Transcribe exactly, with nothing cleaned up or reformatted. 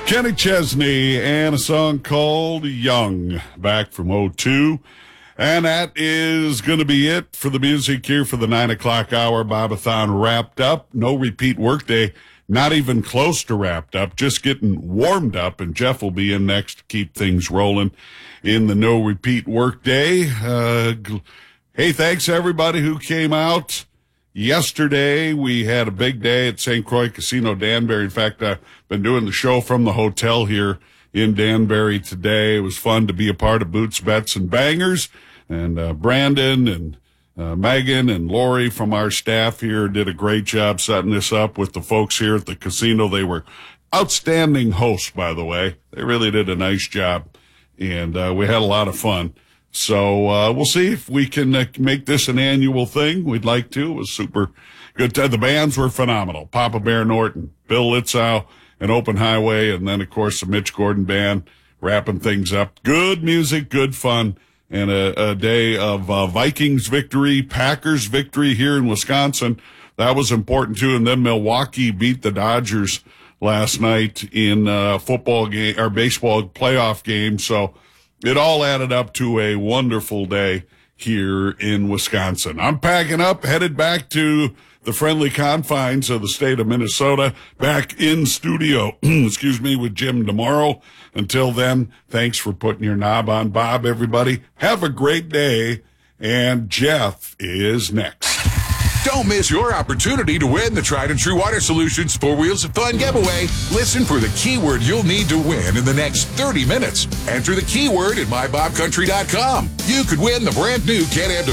Kenny Chesney and a song called Young, back from oh two. And that is going to be it for the music here for the nine o'clock hour. Bobathon wrapped up. No repeat workday. Not even close to wrapped up. Just getting warmed up. And Jeff will be in next to keep things rolling in the no repeat workday. Uh, hey, thanks everybody who came out. Yesterday, we had a big day at Saint Croix Casino Danbury. In fact, I've been doing the show from the hotel here in Danbury today. It was fun to be a part of Boots, Bets, and Bangers. And uh, Brandon and uh, Megan and Lori from our staff here did a great job setting this up with the folks here at the casino. They were outstanding hosts, by the way. They really did a nice job. And uh, we had a lot of fun. So uh, we'll see if we can uh, make this an annual thing. We'd like to. It was super good. The bands were phenomenal. Papa Bear Norton, Bill Litzow, and Open Highway, and then, of course, the Mitch Gordon Band wrapping things up. Good music, good fun, and a, a day of uh, Vikings victory, Packers victory here in Wisconsin. That was important, too. And then Milwaukee beat the Dodgers last night in uh football game or baseball playoff game. So it all added up to a wonderful day here in Wisconsin. I'm packing up, headed back to the friendly confines of the state of Minnesota, back in studio, excuse me, with Jim tomorrow. Until then, thanks for putting your knob on Bob, everybody. Have a great day, and Jeff is next. Don't miss your opportunity to win the Tried and True Water Solutions Four Wheels of Fun giveaway. Listen for the keyword you'll need to win in the next thirty minutes. Enter the keyword at my bob country dot com. You could win the brand new Can-Am